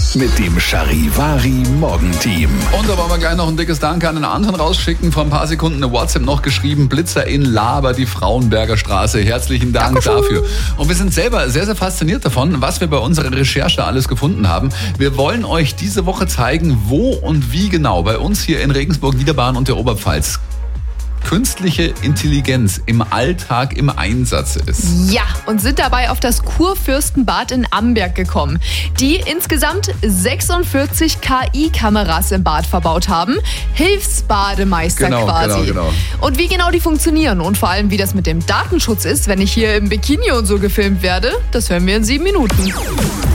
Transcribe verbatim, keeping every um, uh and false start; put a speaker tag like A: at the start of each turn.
A: mit dem Charivari Morgenteam.
B: Und da wollen wir gleich noch ein dickes Danke an den Anton rausschicken. Vor ein paar Sekunden eine WhatsApp noch geschrieben. Blitzer in Laber, die Frauenberger Straße. Herzlichen Dank
C: Dankeschön.
B: dafür. Und wir sind selber sehr, sehr fasziniert davon, was wir bei unserer Recherche alles gefunden haben. Wir wollen euch diese Woche zeigen, wo und wie genau bei uns hier in Regensburg, Niederbayern und der Oberpfalz künstliche Intelligenz im Alltag im Einsatz ist.
C: Ja, und sind dabei auf das Kurfürstenbad in Amberg gekommen, die insgesamt sechsundvierzig K I-Kameras im Bad verbaut haben. Hilfsbademeister
B: Genau,
C: quasi.
B: genau, genau.
C: Und wie genau die funktionieren und vor allem, wie das mit dem Datenschutz ist, wenn ich hier im Bikini und so gefilmt werde, das hören wir in sieben Minuten.